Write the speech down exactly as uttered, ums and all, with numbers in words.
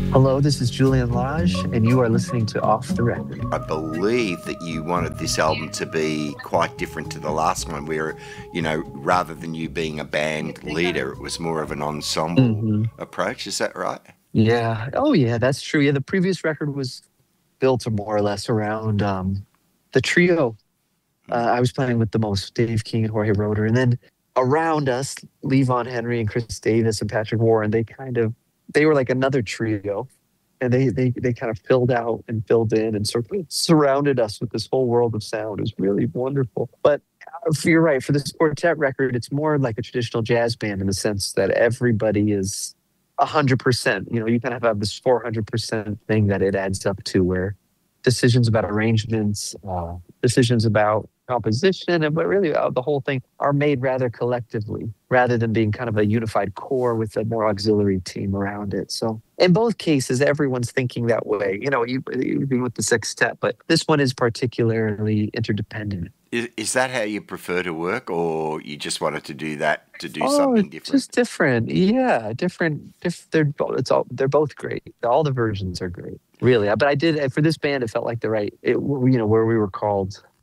Hello, this is Julian Lage, and you are listening to Off the Record. I believe that you wanted this album to be quite different to the last one, where, you know, rather than you being a band leader, it was more of an ensemble hmm approach. Is that right? Yeah. Oh, yeah, that's true. Yeah, the previous record was built more or less around um, the trio. Uh, I was playing with the most, Dave King and Jorge Roeder. And then around us, Levon Henry and Chris Davis and Patrick Warren, they kind of, they were like another trio. And they, they, they kind of filled out and filled in and sort of surrounded us with this whole world of sound. It was really wonderful. But uh, you're right, for this quartet record, it's more like a traditional jazz band in the sense that everybody is one hundred percent. You know, you kind of have this four hundred percent thing that it adds up to where decisions about arrangements, uh, decisions about composition, and but really uh, the whole thing are made rather collectively rather than being kind of a unified core with a more auxiliary team around it. So in both cases, everyone's thinking that way. You know, you, even with the sextet, but this one is particularly interdependent. Is, is that how you prefer to work, or you just wanted to do that to do Oh, something different? just different. Yeah, different. Diff, they're bo- it's all they're both great. All the versions are great, really. But I did for this band. It felt like the right. It you know where we were called